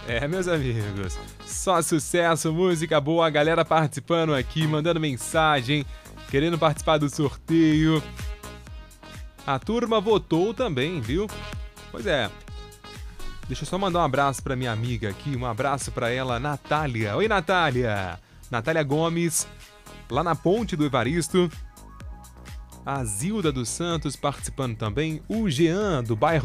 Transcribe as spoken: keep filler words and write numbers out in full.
É, meus amigos, só sucesso, música boa, a galera participando aqui, mandando mensagem, querendo participar do sorteio. A turma votou também, viu? Pois é. Deixa eu só mandar um abraço pra minha amiga aqui, um abraço pra ela, Natália. Oi, Natália! Natália Gomes, lá na Ponte do Evaristo. A Zilda dos Santos participando também. O Jean, do bairro